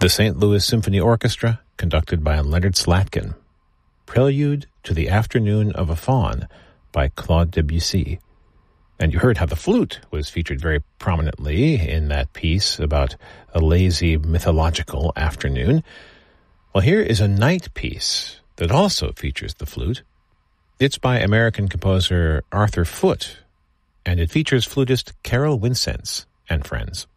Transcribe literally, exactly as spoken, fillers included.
The Saint Louis Symphony Orchestra, conducted by Leonard Slatkin. Prelude to the Afternoon of a Faun by Claude Debussy. And you heard how the flute was featured very prominently in that piece about a lazy mythological afternoon. Well, here is a night piece that also features the flute. It's by American composer Arthur Foote, and it features flutist Carol Wincenz and friends.